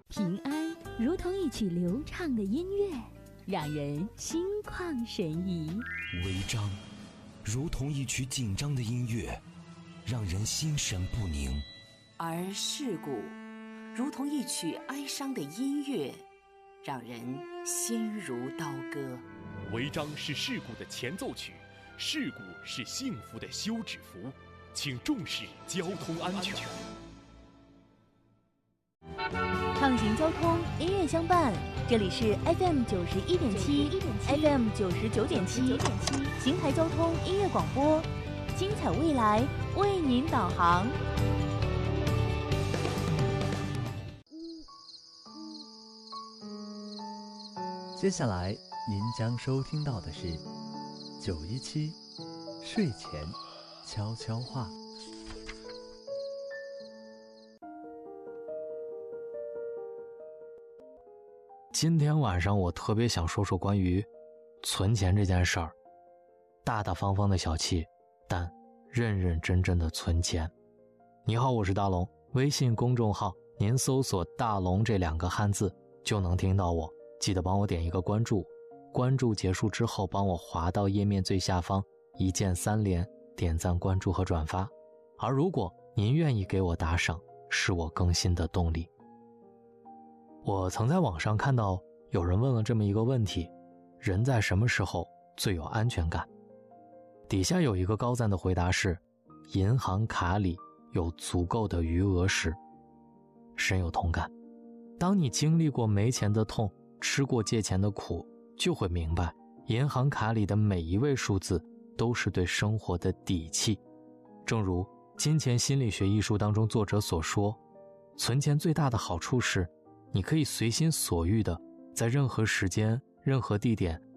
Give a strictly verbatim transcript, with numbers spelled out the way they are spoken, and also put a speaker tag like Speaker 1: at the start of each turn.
Speaker 1: 平安如同一曲流畅的音乐，让人心旷神怡；
Speaker 2: 违章如同一曲紧张的音乐，让人心神不宁；
Speaker 3: 而事故如同一曲哀伤的音乐，让人心如刀割。
Speaker 4: 违章是事故的前奏曲，事故是幸福的休止符，请重视交通安全。
Speaker 1: 畅行交通，音乐相伴。这里是 F M 九十一点七 ，F M 九十九点七，邢台交通音乐广播，精彩未来为您导航。
Speaker 5: 接下来您将收听到的是九一七睡前悄悄话。
Speaker 6: 今天晚上我特别想说说关于存钱这件事儿，大大方方的小气，但认认真真的存钱。你好，我是大龙，微信公众号您搜索大龙这两个汉字就能听到我，记得帮我点一个关注，关注结束之后帮我滑到页面最下方一键三连，点赞关注和转发。而如果您愿意给我打赏，是我更新的动力。我曾在网上看到有人问了这么一个问题，人在什么时候最有安全感？底下有一个高赞的回答是，银行卡里有足够的余额时。深有同感。当你经历过没钱的痛，吃过借钱的苦，就会明白银行卡里的每一位数字都是对生活的底气。正如《金钱心理学》一书当中作者所说，存钱最大的好处是你可以随心所欲的在任何时间任何地点